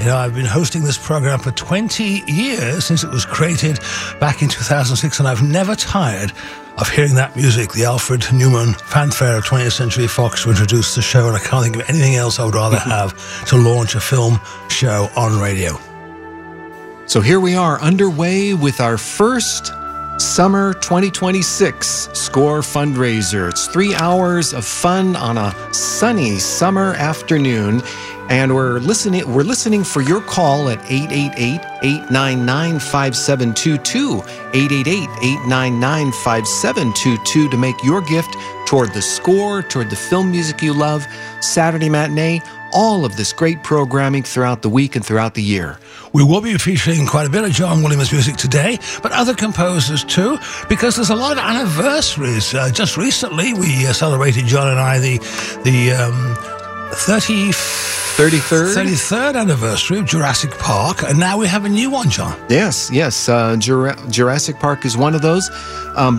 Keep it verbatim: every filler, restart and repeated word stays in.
You know, I've been hosting this program for twenty years, since it was created back in two thousand six, and I've never tired of hearing that music, the Alfred Newman fanfare of twentieth Century Fox to introduce the show, and I can't think of anything else I would rather have to launch a film show on radio. So here we are, underway with our first Summer twenty twenty-six SCORE fundraiser. It's three hours of fun on a sunny summer afternoon, and we're listening we're listening for your call at eight eight eight, eight nine nine, five seven two two, eight eight eight, eight nine nine, five seven two two to make your gift toward the SCORE, toward the film music you love, Saturday Matinee, all of this great programming throughout the week and throughout the year. We will be featuring quite a bit of John Williams music today, but other composers too, because there's a lot of anniversaries. Uh, just recently, we uh, celebrated, John and I, the the um, thirty-third? thirty-third anniversary of Jurassic Park, and now we have a new one, John. Yes, yes. Uh, Jura- Jurassic Park is one of those. Um,